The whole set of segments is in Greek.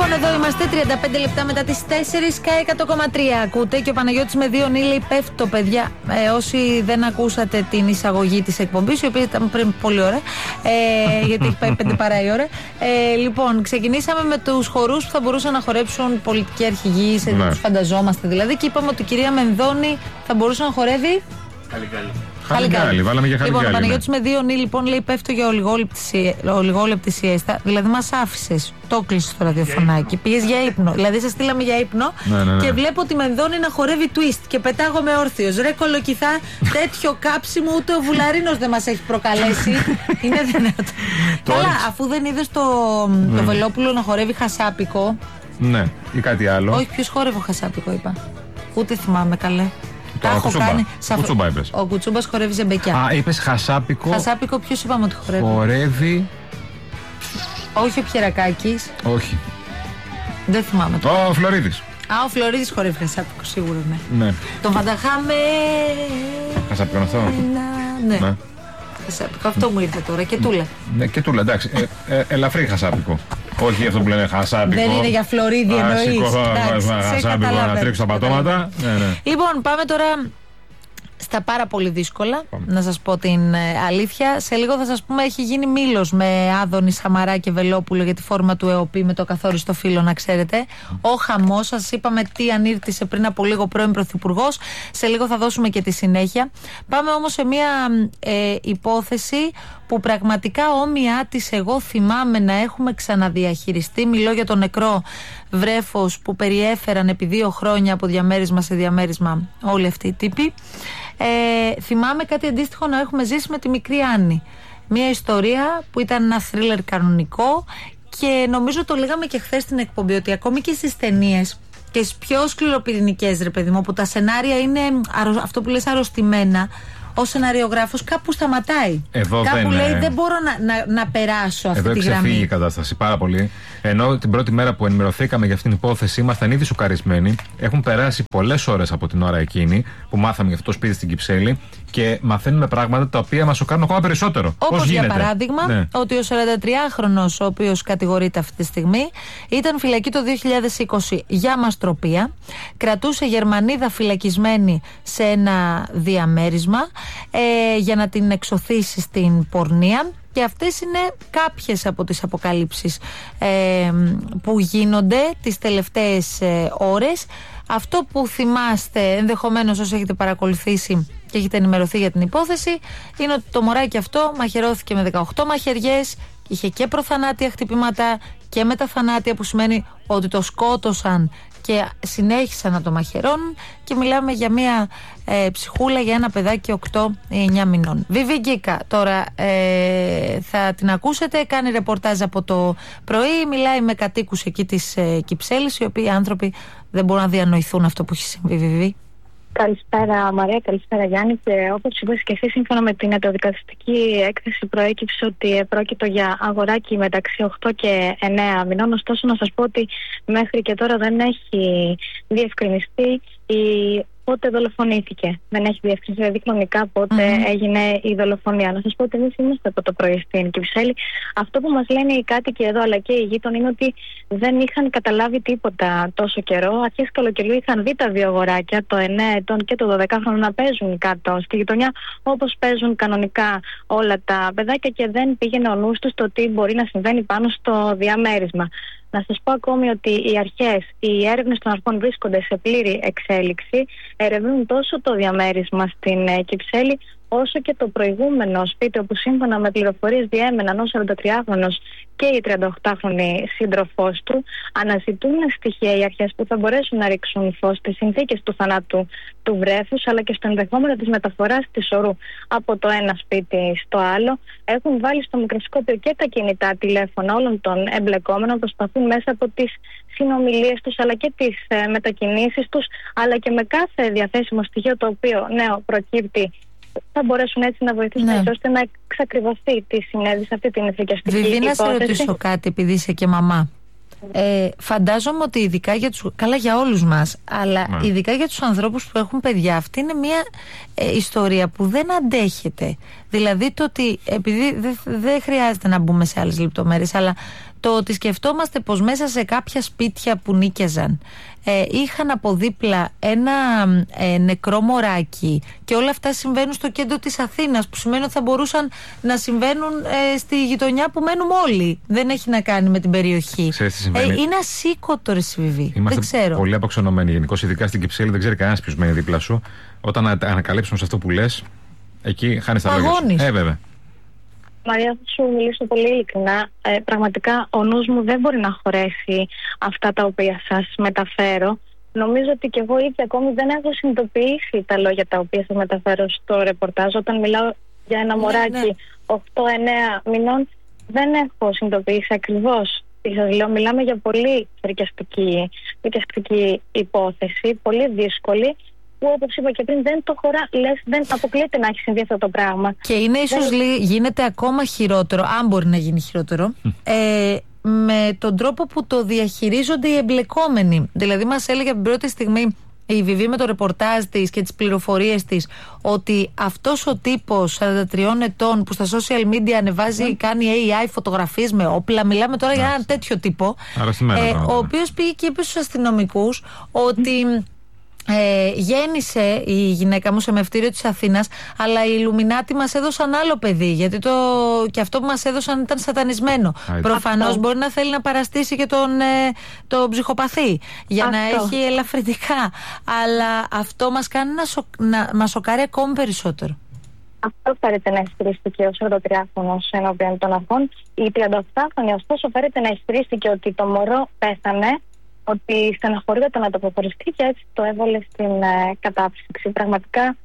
Λοιπόν, εδώ είμαστε 35 λεπτά μετά τις 4, Sky 100,3 ακούτε και ο Παναγιώτης με δύο νύλοι πέφτω, παιδιά. Όσοι δεν ακούσατε την εισαγωγή της εκπομπής, η οποία ήταν πριν πολλή ώρα, γιατί έχει πάει 5 παρά η ώρα. Λοιπόν, ξεκινήσαμε με τους χορούς που θα μπορούσαν να χορέψουν πολιτικοί αρχηγοί, τους φανταζόμαστε δηλαδή, και είπαμε ότι η κυρία Μενδώνη θα μπορούσε να χορεύει. Χαλικάλι, βάλαμε για χαλικάλι. Λοιπόν, ο Παναγιώτης με δύο νύλοι λοιπόν λέει πέφτω για ολιγόλεπτη σιέστα. Δηλαδή μας άφησες, το κλείσες στο ραδιοφωνάκι, πήγες για ύπνο. Δηλαδή σας στείλαμε για ύπνο και βλέπω ότι Μενδώνη να χορεύει twist και πετάγομαι όρθιος. Ρε κολοκυθά, τέτοιο κάψιμο ούτε ο Βουλαρίνος δεν μας έχει προκαλέσει. Είναι δυνατό. Καλά, αφού δεν είδες το Βελόπουλο να χορεύει χασάπικο. Ναι, ή κάτι άλλο. Όχι, ποιος χόρευε χασάπικο είπα. Ούτε θυμάμαι καλέ. Ο Κουτσούμπα είπες. Ο Κουτσούμπας χορεύει ζεμπεκιά. Α, είπες χασάπικο. Χασάπικο, ποιος είπαμε ότι χορεύει. Χορεύει. Όχι ο Πιερακάκης. Όχι. Δεν θυμάμαι το. Ο Φλωρίδης. Ο Φλωρίδης χορεύει χασάπικο, σίγουρα ναι. Τον φανταχάμε. Χασάπικο είναι αυτό. Ναι. Χασάπικο, αυτό μου ήρθε τώρα. Και τούλα. Ναι, και τούλα, εντάξει. Ελαφρύ χασάπικο. Όχι αυτό που λένε χασάπικο. Δεν είναι για Φλωρίδη εννοείς. Χασάπικο να τρίξω τα πατώματα. Λοιπόν, πάμε τώρα στα πάρα πολύ δύσκολα. Να σας πω την αλήθεια. Σε λίγο θα σας πούμε, έχει γίνει μήλος με Άδωνη, Σαμαρά και Βελόπουλο για τη φόρμα του ΕΟΠΗ με το καθόριστο φύλλο, να ξέρετε. Ο χαμός, σας είπαμε τι ανήρτησε πριν από λίγο πρώην Πρωθυπουργός. Σε λίγο θα δώσουμε και τη συνέχεια. Πάμε όμως σε μια υπόθεση που πραγματικά όμοιά της εγώ θυμάμαι να έχουμε ξαναδιαχειριστεί. Μιλώ για το νεκρό βρέφος που περιέφεραν επί 2 χρόνια από διαμέρισμα σε διαμέρισμα όλοι αυτοί οι τύποι. Θυμάμαι κάτι αντίστοιχο να έχουμε ζήσει με τη μικρή Άννη. Μια ιστορία που ήταν ένα θρίλερ κανονικό και νομίζω το λέγαμε και χθες στην εκπομπή ότι ακόμη και στις ταινίες και στις πιο σκληροπυρηνικές, ρε παιδί μου, όπου τα σενάρια είναι αυτό που λες αρρωστημένα, ο σεναριογράφος κάπου σταματάει. Κάπου λέει δεν μπορώ να περάσω αυτή τη γραμμή. Εδώ ξεφύγει η κατάσταση πάρα πολύ. Ενώ την πρώτη μέρα που ενημερωθήκαμε για αυτήν την υπόθεση ήμασταν ήδη σοκαρισμένοι. Έχουν περάσει πολλές ώρες από την ώρα εκείνη που μάθαμε για αυτό το σπίτι στην Κυψέλη και μαθαίνουμε πράγματα τα οποία μας σοκάρουν ακόμα περισσότερο. Όπως για παράδειγμα ότι ο 43χρονος, ο οποίος κατηγορείται αυτή τη στιγμή, ήταν φυλακή το 2020 για μαστροπία. Κρατούσε Γερμανίδα φυλακισμένη σε ένα διαμέρισμα για να την εξωθήσει στην πορνεία. Και αυτές είναι κάποιες από τις αποκαλύψεις που γίνονται τις τελευταίες ώρες. Αυτό που θυμάστε ενδεχομένως όσοι έχετε παρακολουθήσει και έχετε ενημερωθεί για την υπόθεση είναι ότι το μωράκι αυτό μαχαιρώθηκε με 18 μαχαιριές, είχε και προθανάτια χτυπήματα και μεταθανάτια, που σημαίνει ότι το σκότωσαν και συνέχισαν να το μαχαιρώνουν, και μιλάμε για μια ψυχούλα, για ένα παιδάκι 8 ή 9 μηνών. Βιβί Γκίκα, τώρα θα την ακούσετε, κάνει ρεπορτάζ από το πρωί, μιλάει με κατοίκους εκεί της Κυψέλης, οι οποίοι άνθρωποι δεν μπορούν να διανοηθούν αυτό που έχει συμβεί. Βιβί. Καλησπέρα Μαρία, καλησπέρα Γιάννη. Και όπως είπες και εσύ, σύμφωνα με την ιατροδικαστική έκθεση προέκυψε ότι πρόκειται για αγοράκι μεταξύ 8 και 9 μηνών. Ωστόσο να σας πω ότι μέχρι και τώρα δεν έχει διευκρινιστεί πότε δολοφονήθηκε. Δεν έχει διευκρινιστεί δηλαδή χρονικά πότε έγινε η δολοφονία. Να σας πω ότι εμείς είμαστε από το πρωί στην Κυψέλη. Αυτό που μας λένε οι κάτοικοι εδώ αλλά και οι γείτονοι είναι ότι δεν είχαν καταλάβει τίποτα τόσο καιρό. Αρχές καλοκαιριού είχαν δει τα 2 αγοράκια, το 9 ετών και το 12χρονο, να παίζουν κάτω στη γειτονιά όπως παίζουν κανονικά όλα τα παιδάκια και δεν πήγαινε ο νους τους το τι μπορεί να συμβαίνει πάνω στο διαμέρισμα. Να σας πω ακόμη ότι οι έρευνες των αρχών βρίσκονται σε πλήρη εξέλιξη. Ερευνούν τόσο το διαμέρισμα στην Κυψέλη, όσο και το προηγούμενο σπίτι όπου σύμφωνα με πληροφορίες διέμεναν ο 43χρονος και η 38χρονη σύντροφός του. Αναζητούν στοιχεία οι αρχές που θα μπορέσουν να ρίξουν φως στις συνθήκες του θανάτου του βρέφους, αλλά και στο ενδεχόμενο της μεταφοράς της ορού από το ένα σπίτι στο άλλο. Έχουν βάλει στο μικροσκόπιο και τα κινητά τηλέφωνα όλων των εμπλεκόμενων, προσπαθούν μέσα από τις συνομιλίες τους αλλά και τις μετακινήσεις τους, αλλά και με κάθε διαθέσιμο στοιχείο το οποίο νέο προκύπτει, θα μπορέσουν έτσι να βοηθήσουν ώστε να εξακριβωθεί τι συνέβη σε αυτή την εθνικιαστική υπόθεση. Βιβί, να σε ρωτήσω κάτι, επειδή είσαι και μαμά. Φαντάζομαι ότι ειδικά για τους, καλά για όλους μας, αλλά ειδικά για τους ανθρώπους που έχουν παιδιά, αυτή είναι μια ιστορία που δεν αντέχεται. Δηλαδή το ότι, επειδή δεν χρειάζεται να μπούμε σε άλλες λεπτομέρειες, αλλά Το ότι σκεφτόμαστε πως μέσα σε κάποια σπίτια που νίκαιζαν είχαν από δίπλα ένα νεκρό μωράκι και όλα αυτά συμβαίνουν στο κέντρο της Αθήνας, που σημαίνει ότι θα μπορούσαν να συμβαίνουν στη γειτονιά που μένουμε όλοι. Δεν έχει να κάνει με την περιοχή. Είναι ασήκωτο, ρε Σιβιβή. Είμαστε δεν ξέρω. Πολύ αποξενωμένοι γενικώς, ειδικά στην Κυψέλη. Δεν ξέρει κανένας ποιος μένει δίπλα σου. Όταν ανακαλύψουμε σε αυτό που λες, εκεί χάνεις τα λόγια σου. Βέβαια. Μαρία, θα σου μιλήσω πολύ ειλικρινά. Πραγματικά ο νους μου δεν μπορεί να χωρέσει αυτά τα οποία σας μεταφέρω. Νομίζω ότι και εγώ ίδια ακόμη δεν έχω συνειδητοποιήσει τα λόγια τα οποία σας μεταφέρω στο ρεπορτάζ. Όταν μιλάω για ένα μωράκι 8-9 μηνών, δεν έχω συνειδητοποιήσει ακριβώς τι σας λέω. Μιλάμε για πολύ φρικιαστική υπόθεση, πολύ δύσκολη, που όπως είπα και πριν δεν το χωρά, λες, δεν αποκλείεται να έχει συμβεί αυτό το πράγμα. Και είναι ίσως γίνεται ακόμα χειρότερο, αν μπορεί να γίνει χειρότερο, με τον τρόπο που το διαχειρίζονται οι εμπλεκόμενοι. Δηλαδή μας έλεγε από την πρώτη στιγμή η Βιβί με το ρεπορτάζ της και τις πληροφορίες της ότι αυτός ο τύπος 43 ετών που στα social media ανεβάζει, κάνει AI φωτογραφίες με όπλα, μιλάμε τώρα για έναν τέτοιο τύπο, ο οποίος πήγε και είπε στους αστυνομικούς ότι γέννησε η γυναίκα μου σε μευτήριο της Αθήνας, αλλά οι Ιλουμινάτοι μας έδωσαν άλλο παιδί, γιατί και αυτό που μας έδωσαν ήταν σατανισμένο. Προφανώς μπορεί να θέλει να παραστήσει και τον ψυχοπαθή για να έχει ελαφρυντικά, αλλά αυτό μας κάνει να μας σοκάρει ακόμη περισσότερο. Αυτό φέρεται να ισχυρίστηκε ο 43χρονος ενώπιον των αρχών. Η 38χρονη ωστόσο φέρεται να ισχυρίστηκε ότι το μωρό πέθανε, ότι στεναχωρείται να το αποχωριστεί και έτσι το έβαλε στην κατάψυξη. Πραγματικά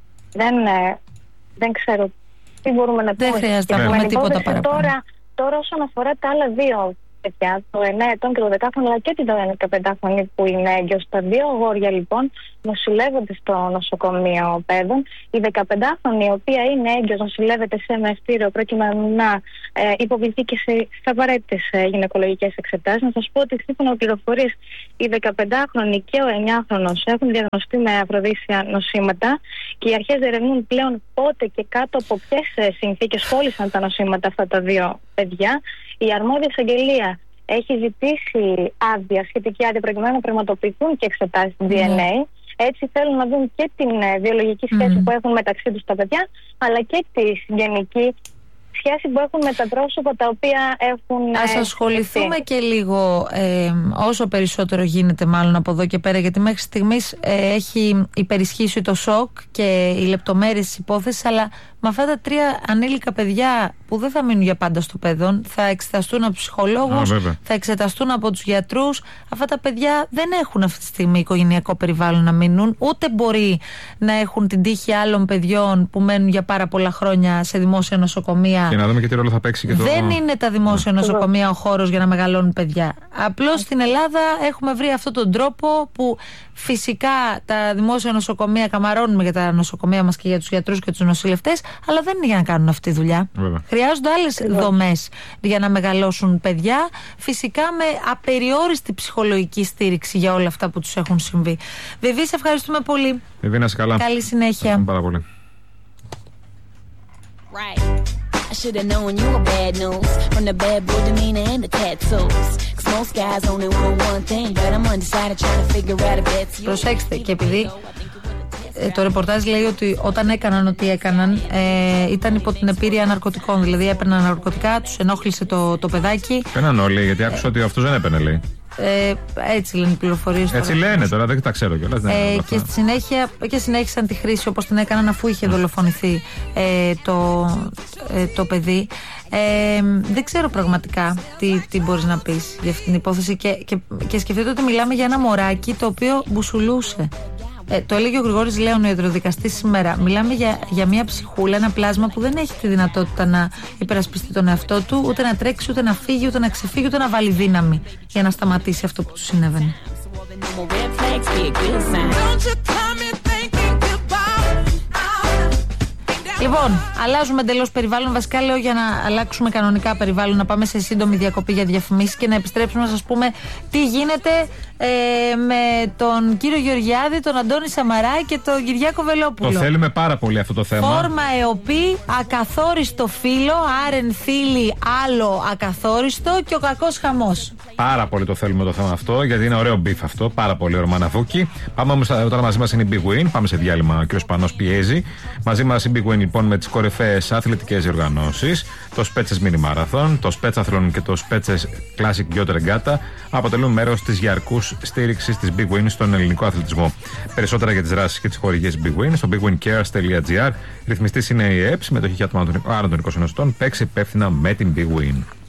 δεν ξέρω τι μπορούμε να πούμε. Δεν χρειάζεται να πούμε τίποτα παραπάνω. Τώρα όσον αφορά τα άλλα δύο παιδιά, το 9 ετών και το 10χρονο, αλλά και την 15χρονη που είναι έγκυος, τα δύο αγόρια λοιπόν νοσηλεύονται στο νοσοκομείο παιδών. Η 15χρονη, η οποία είναι έγκυος, νοσηλεύεται σε μευτήριο προκειμένου να υποβληθεί και σε απαραίτητες γυναικολογικές εξετάσεις. Να σας πω ότι σύμφωνα με πληροφορίες, η 15χρονη και ο 9χρονος έχουν διαγνωστεί με αφροδίσια νοσήματα και οι αρχές ερευνούν πλέον πότε και κάτω από ποιες συνθήκες κόλλησαν τα νοσήματα αυτά τα δύο παιδιά. Η αρμόδια εισαγγελία έχει ζητήσει σχετική άδεια προκειμένου να πραγματοποιηθούν και εξετάσεις DNA. Έτσι θέλουν να δουν και την βιολογική σχέση που έχουν μεταξύ τους τα παιδιά, αλλά και τη συγγενική σχέση που έχουν με τα πρόσωπα τα οποία έχουν. Ας ασχοληθούμε και λίγο όσο περισσότερο γίνεται μάλλον από εδώ και πέρα, γιατί μέχρι στιγμής έχει υπερισχύσει το σοκ και οι λεπτομέρειες της υπόθεσης, αλλά με αυτά τα τρία ανήλικα παιδιά που δεν θα μείνουν για πάντα στο παιδόν, θα εξεταστούν από ψυχολόγους, θα εξεταστούν από τους γιατρούς. Αυτά τα παιδιά δεν έχουν αυτή τη στιγμή οικογενειακό περιβάλλον να μείνουν, ούτε μπορεί να έχουν την τύχη άλλων παιδιών που μένουν για πάρα πολλά χρόνια σε δημόσια νοσοκομεία. Και να δούμε και τι ρόλο θα παίξει και το. Δεν είναι τα δημόσια νοσοκομεία ο χώρος για να μεγαλώνουν παιδιά. Απλώς στην Ελλάδα έχουμε βρει αυτόν τον τρόπο που φυσικά τα δημόσια νοσοκομεία, καμαρώνουμε για τα νοσοκομεία μας και για τους γιατρούς και τους νοσηλευτές, αλλά δεν είναι για να κάνουν αυτή τη δουλειά. Χρειάζονται άλλες δομές για να μεγαλώσουν παιδιά, φυσικά με απεριόριστη ψυχολογική στήριξη για όλα αυτά που τους έχουν συμβεί. Βιβί, σε ευχαριστούμε πολύ. Βιβί, να είσαι καλά. Καλή συνέχεια. Πάρα πολύ. I should have known you were bad news from the bad boy demeanor and the tattoos. Cause most guys only want one thing, but I'm undecided trying to figure out if that's you. Προσέξτε, και επειδή το ρεπορτάζ λέει ότι όταν έκαναν ό,τι έκαναν ήταν υπό την επίρρεια ναρκωτικών, δηλαδή έπαιρναν ναρκωτικά, τους ενόχλησε το παιδάκι. Παίρναν όλοι, γιατί άκουσα ότι αυτός δεν έπαιρνε, λέει. Έτσι λένε οι πληροφορίες. Έτσι λένε τώρα, δεν τα ξέρω κιόλας. Και στη συνέχεια και συνέχισαν τη χρήση όπως την έκαναν αφού είχε δολοφονηθεί το παιδί. Δεν ξέρω πραγματικά τι μπορείς να πεις για αυτή την υπόθεση και σκεφτείτε ότι μιλάμε για ένα μωράκι το οποίο μπουσουλούσε. Το έλεγε ο Γρηγόρης Λέων, ο ιατροδικαστής, σήμερα. Μιλάμε για μια ψυχούλα, ένα πλάσμα που δεν έχει τη δυνατότητα να υπερασπιστεί τον εαυτό του, ούτε να τρέξει, ούτε να φύγει, ούτε να ξεφύγει, ούτε να βάλει δύναμη για να σταματήσει αυτό που του συνέβαινε. Λοιπόν, αλλάζουμε εντελώς περιβάλλον. Βασικά λέω για να αλλάξουμε κανονικά περιβάλλον, να πάμε σε σύντομη διακοπή για διαφημίσεις και να επιστρέψουμε να σας πούμε τι γίνεται με τον κύριο Γεωργιάδη, τον Αντώνη Σαμαρά και τον Κυριάκο Βελόπουλο. Το θέλουμε πάρα πολύ αυτό το θέμα. Φόρμα ΕΟΠΗ, ακαθόριστο φύλλο, άρεν θύλι άλλο ακαθόριστο και ο κακός χαμός. Πάρα πολύ το θέλουμε το θέμα αυτό, γιατί είναι ωραίο μπιφ αυτό. Πάρα πολύ ωραίο μαναβούκι. Πάμε όμως, τώρα μαζί μας είναι η Big Win. Πάμε σε διάλειμμα, ο κ. Πανός πιέζει. Μαζί μας η Big Win λοιπόν με τις κορυφαίες αθλητικές διοργανώσεις. Το Spetses Mini Marathon, το Spetsathlon και το Spetses Classic Yacht Regatta αποτελούν μέρος της διαρκούς στήριξης της Big Win στον ελληνικό αθλητισμό. Περισσότερα για τις δράσεις και τις χορηγίες Big Win στο bigwincares.gr. Ρυθμιστής είναι η ΕΕΠ, συμμετοχή για άτομα άνω των 21 ετών. Παίξει υπεύθυνα με την Big Win.